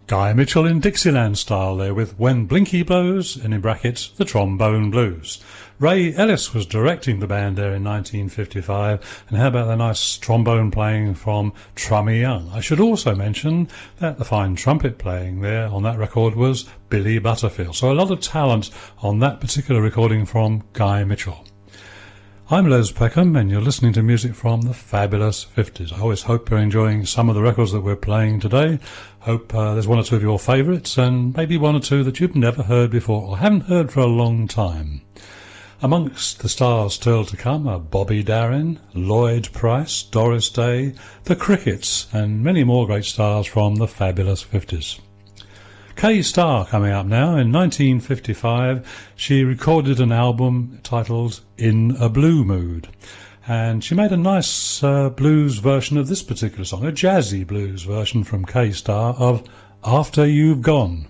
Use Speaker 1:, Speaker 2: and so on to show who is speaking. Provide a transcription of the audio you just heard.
Speaker 1: Guy Mitchell in Dixieland style there with When Blinky Blows, and in brackets, The Trombone Blues. Ray Ellis was directing the band there in 1955, and how about the nice trombone playing from Trummy Young? I should also mention that the fine trumpet playing there on that record was Billy Butterfield. So a lot of talent on that particular recording from Guy Mitchell. I'm Les Peckham, and you're listening to music from the fabulous 50s. I always hope you're enjoying some of the records that we're playing today. Hope there's one or two of your favourites, and maybe one or two that you've never heard before or haven't heard for a long time. Amongst the stars still to come are Bobby Darin, Lloyd Price, Doris Day, the Crickets, and many more great stars from the fabulous 50s. Kay Starr coming up now. In 1955, she recorded an album titled In a Blue Mood, and she made a nice blues version of this particular song, a jazzy blues version from Kay Starr of After You've Gone.